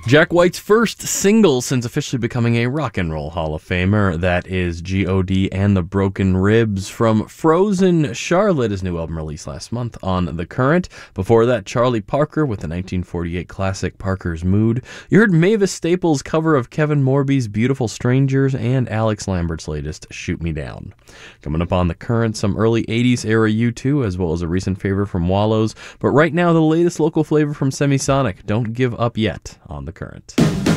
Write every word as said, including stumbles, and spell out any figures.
Jack White's first single since officially becoming a Rock and Roll Hall of Famer. That is G O D and the Broken Ribs from Frozen Charlotte, his new album released last month on The Current. Before that, Charlie Parker with the nineteen forty-eight classic Parker's Mood. You heard Mavis Staples' cover of Kevin Morby's Beautiful Strangers and Alex Lambert's latest Shoot Me Down. Coming up on The Current, some early eighties era U two, as well as a recent favor from Wallows. But right now, the latest local flavor from Semisonic, Don't Give Up Yet, on The Current.